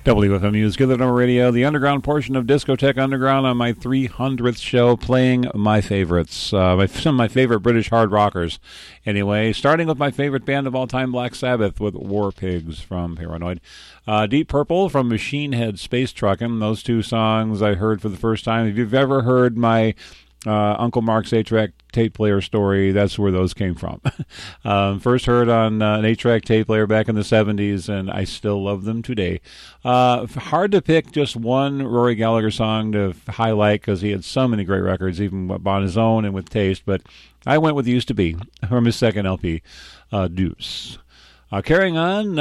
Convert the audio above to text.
WFMU is Good Number Radio, the underground portion of Discotheque Underground on my 300th show, playing my favorites, some of my favorite British hard rockers. Anyway, starting with my favorite band of all time, Black Sabbath, with War Pigs from Paranoid. Deep Purple from Machine Head Space Truckin'. Those two songs I heard for the first time. If you've ever heard my Uncle Mark's 8-track tape player story, that's where those came from. First heard on an 8-track tape player back in the 70s, and I still love them today. Hard to pick just one Rory Gallagher song to highlight because he had so many great records, even on his own and with taste, but I went with Used to Be from his second LP, Deuce. Carrying on,